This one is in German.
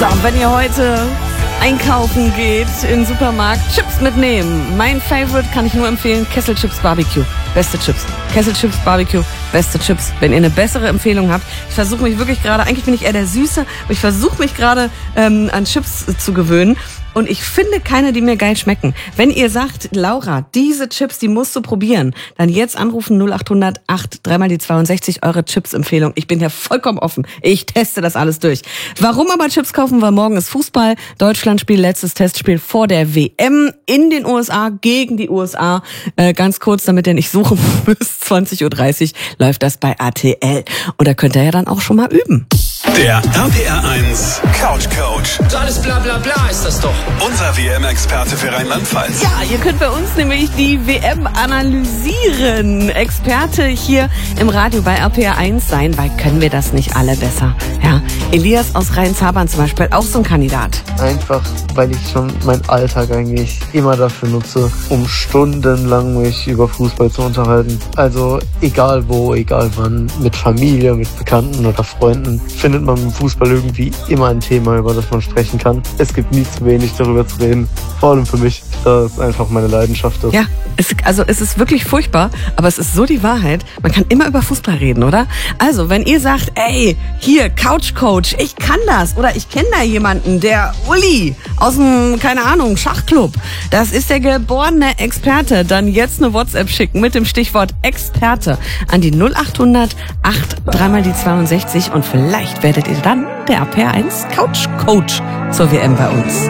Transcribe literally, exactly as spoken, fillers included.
So, wenn ihr heute einkaufen geht in den Supermarkt, Chips mitnehmen. Mein Favorite kann ich nur empfehlen, Kesselchips Barbecue. Beste Chips. Kesselchips Barbecue, beste Chips. Wenn ihr eine bessere Empfehlung habt. Ich versuche mich wirklich gerade, eigentlich bin ich eher der Süße, aber ich versuche mich gerade ähm, an Chips zu gewöhnen. Und ich finde keine, die mir geil schmecken. Wenn ihr sagt, Laura, diese Chips, die musst du probieren, dann jetzt anrufen null acht hundert acht, dreimal die zweiundsechzig, eure Chips-Empfehlung. Ich bin ja vollkommen offen. Ich teste das alles durch. Warum aber Chips kaufen? Weil morgen ist Fußball. Deutschland spielt letztes Testspiel vor der W M in den U S A gegen die U S A. Äh, ganz kurz, damit ihr nicht suchen müsst, zwanzig Uhr dreißig läuft das bei R T L. Und da könnt ihr ja dann auch schon mal üben. Der R P R eins Couch Coach. Alles bla bla bla ist das doch. Unser W M-Experte für Rheinland-Pfalz. Ja, ihr könnt bei uns nämlich die W M analysieren. Experte hier im Radio bei R P R eins sein, weil können wir das nicht alle besser. Ja, Elias aus Rhein-Zabern zum Beispiel, auch so ein Kandidat. Einfach, weil ich schon meinen Alltag eigentlich immer dafür nutze, um stundenlang mich über Fußball zu unterhalten. Also egal wo, egal wann, mit Familie, mit Bekannten oder Freunden, findet man im Fußball irgendwie immer ein Thema, über das man sprechen kann. Es gibt nie zu wenig darüber zu reden. Vor allem für mich, da es einfach meine Leidenschaft ist. Ja, es, also es ist wirklich furchtbar, aber es ist so die Wahrheit. Man kann immer über Fußball reden, oder? Also, wenn ihr sagt, ey, hier, Couch Coach, ich kann das oder ich kenne da jemanden, der Uli aus dem, keine Ahnung, Schachclub, das ist der geborene Experte, dann jetzt eine WhatsApp schicken mit dem Stichwort Experte an die null acht hundert acht, dreimal die zweiundsechzig und vielleicht werdet ihr dann der R P R eins Couch Coach zur W M bei uns.